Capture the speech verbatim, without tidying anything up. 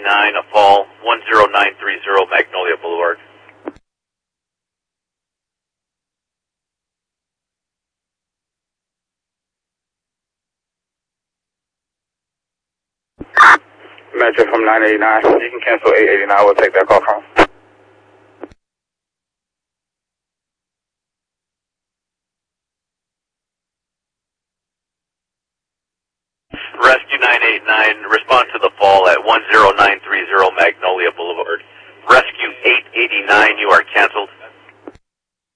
eighty-nine, a fall, one zero nine three zero Magnolia Boulevard. Metro from nine eighty-nine. You can cancel eight eighty-nine. We'll take that call from. Rescue nine eighty-nine, respond to the fall at one zero nine three zero Magnolia Boulevard. Rescue eight eighty-nine, you are canceled.